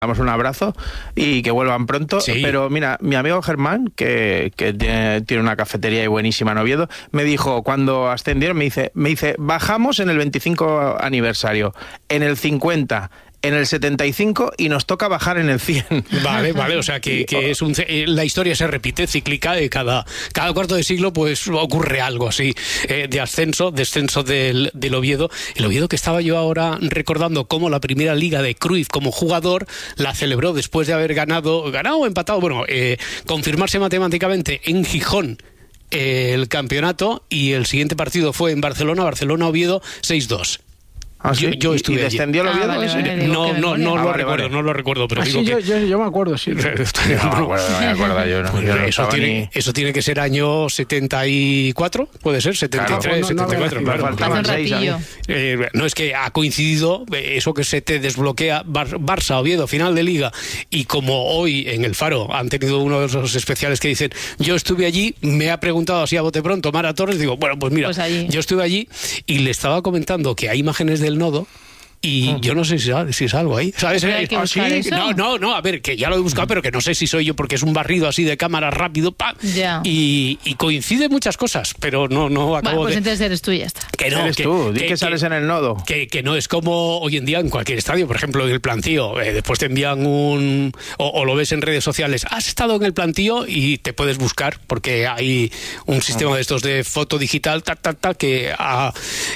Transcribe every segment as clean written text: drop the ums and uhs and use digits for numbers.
damos un abrazo y que vuelvan pronto. Sí. Pero mira, mi amigo Germán, que tiene una cafetería buenísima en Oviedo, me dijo, cuando ascendieron, me dice, bajamos en el 25 aniversario, en el 50, en el 75 y nos toca bajar en el 100. Vale, o sea que es la historia se repite, cíclica, cada cuarto de siglo pues ocurre algo así, descenso del Oviedo. El Oviedo, que estaba yo ahora recordando cómo la primera liga de Cruyff como jugador la celebró después de haber ganado o empatado, confirmarse matemáticamente en Gijón el campeonato, y el siguiente partido fue en Barcelona-Oviedo 6-2. ¿Ah, sí? Yo estuve ¿Y allí. descendió el Oviedo? Vale. No lo recuerdo, pero digo que... Yo me acuerdo, sí. No me acuerdo yo. Eso tiene que ser año 74, puede ser, 73, Claro, 74. Claro. faltaban Hace un 6 ratillo. años. No, es que ha coincidido eso que se te desbloquea Barça, Oviedo, final de Liga, y como hoy en el Faro han tenido uno de esos especiales que dicen, yo estuve allí, me ha preguntado así a bote pronto Mara Torres, digo, bueno, pues mira, yo estuve allí y le estaba comentando que hay imágenes del nodo. Y yo no sé si es algo ahí, ¿sabes? ¿Hay que buscar eso? No, a ver, que ya lo he buscado, pero que no sé si soy yo, porque es un barrido así de cámara rápido, ¡pam! Ya. Y coincide muchas cosas, pero no acabo Pues de... entonces eres tú y ya está. Que no, Eres tú, di que sales en el nodo. Que no es como hoy en día en cualquier estadio, por ejemplo en el plantío, después te envían o lo ves en redes sociales, has estado en el plantío y te puedes buscar, porque hay un sistema de estos de foto digital, que ha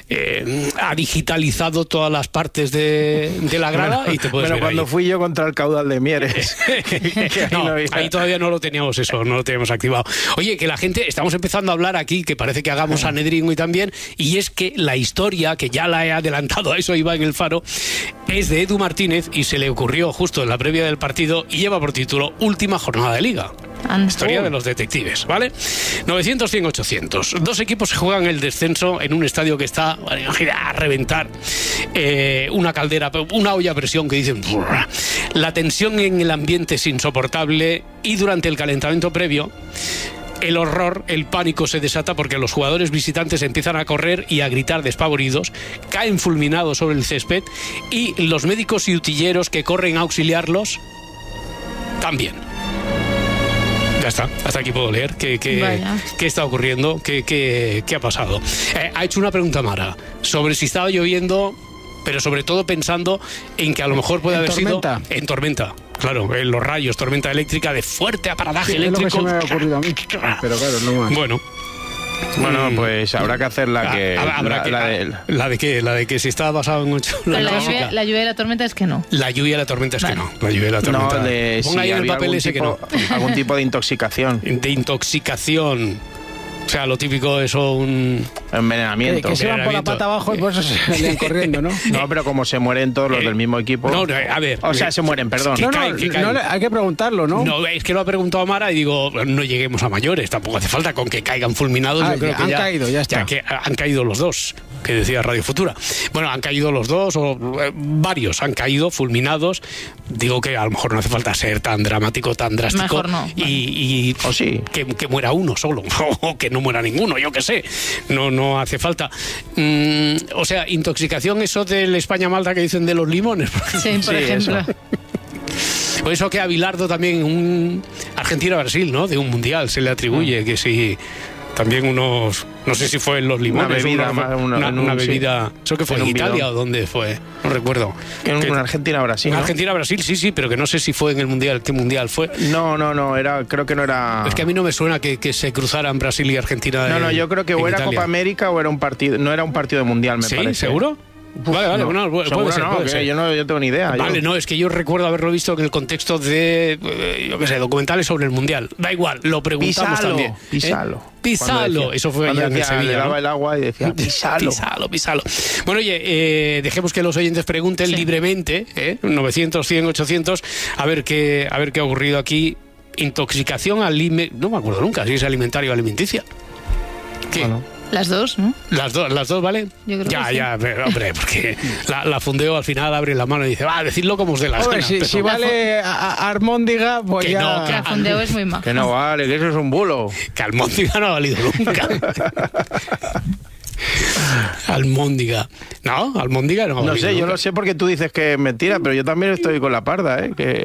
digitalizado todas las partes de la grada, y te puedes ver cuando ahí. fui yo contra el caudal de Mieres. Ahí todavía no lo teníamos activado. Oye, que la gente, estamos empezando a hablar aquí, que parece que hagamos anedringo y también, y es que la historia, que ya la he adelantado, a eso iba en el Faro, es de Edu Martínez, y se le ocurrió justo en la previa del partido, y lleva por título Última jornada de Liga. Historia de los detectives, ¿vale? 900, 100, 800. Dos equipos se juegan el descenso en un estadio que está a reventar. Una caldera, una olla a presión que dicen... La tensión en el ambiente es insoportable, y durante el calentamiento previo, el horror, el pánico se desata, porque los jugadores visitantes empiezan a correr y a gritar despavoridos, caen fulminados sobre el césped, y los médicos y utilleros que corren a auxiliarlos también. Ya está, hasta aquí puedo leer. ¿Qué está ocurriendo? ¿Qué ha pasado? Ha hecho una pregunta Mara sobre si estaba lloviendo, pero sobre todo pensando en que a lo mejor puede haber sido en tormenta. Claro, en los rayos, tormenta eléctrica de fuerte aparataje eléctrico. Es lo que se me ha ocurrido a mí. Pero claro, no más. Bueno, pues habrá que hacer la que... ¿La de qué? La de que si está basado en... La lluvia y la tormenta es que no. La lluvia y la tormenta es que no. La lluvia y la tormenta... Ponga ahí en el papel ese que no. Algún tipo de intoxicación. De intoxicación. O sea, lo típico es un envenenamiento. Que se van por la pata abajo y por eso se salen corriendo, ¿no? No, pero como se mueren todos los del mismo equipo... No, a ver... O sea, se mueren, perdón. Hay que preguntarlo, ¿no? No, es que lo ha preguntado Mara y digo, no lleguemos a mayores, tampoco hace falta con que caigan fulminados. Yo creo que han caído, ya está. Que han caído los dos, que decía Radio Futura. Bueno, han caído los dos, o varios han caído fulminados. Digo que a lo mejor no hace falta ser tan dramático, tan drástico. Mejor no. O sí, que muera uno solo, o que no muera ninguno, yo qué sé. No hace falta. O sea, intoxicación, eso del España-Malta que dicen de los limones. Sí, por ejemplo. Eso. Por eso que a Bilardo también, un Argentina-Brasil, ¿no? De un mundial se le atribuye que sí. También unos, no sé si fue en los limones, una bebida, ¿eso que fue en Italia o dónde fue? No recuerdo. En Argentina-Brasil. En Argentina-Brasil, sí, pero que no sé si fue en el mundial. ¿Qué mundial fue? No, creo que no era. Es que a mí no me suena que se cruzaran Brasil y Argentina. No, yo creo que o era Copa América o era un partido, no era un partido de mundial, me parece. ¿Sí? ¿Seguro? Vale, no, puede ser. Yo no tengo ni idea. Vale, no, es que yo recuerdo haberlo visto en el contexto de, yo qué sé, documentales sobre el Mundial. Da igual, lo preguntamos también. Pisalo, eso fue allá en Sevilla. Le daba el agua y decía, pisalo. Bueno, oye, dejemos que los oyentes pregunten libremente, 900, 100, 800, a ver qué ha ocurrido aquí. Intoxicación no me acuerdo nunca si es alimentaria o alimenticia. ¿Qué? Bueno. Las dos, ¿no? Las dos, ¿vale? Yo creo que sí. Pero, hombre, porque la Fundeo al final abre la mano y dice, decidlo como os dé la gana. Si vale Armóndiga, pues que ya... No, la Fundeo es muy maja. Que no vale, que eso es un bulo. Que Armóndiga no ha valido nunca. Almóndiga. No, almóndiga no. No sé, yo lo sé porque tú dices que es mentira, pero yo también estoy con la parda, ¿eh? Que